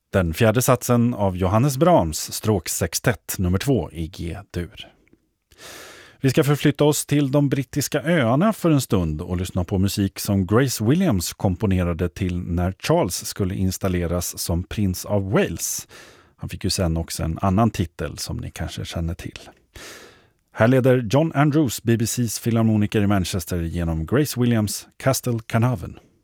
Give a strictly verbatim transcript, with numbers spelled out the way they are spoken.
Den fjärde satsen av Johannes Brahms stråksextett nummer två i G-dur. Vi ska förflytta oss till de brittiska öarna för en stund och lyssna på musik som Grace Williams komponerade till när Charles skulle installeras som prins av Wales. Han fick ju sen också en annan titel som ni kanske känner till. Här leder John Andrews B B C:s filharmoniker i Manchester genom Grace Williams Castle Carnarvon.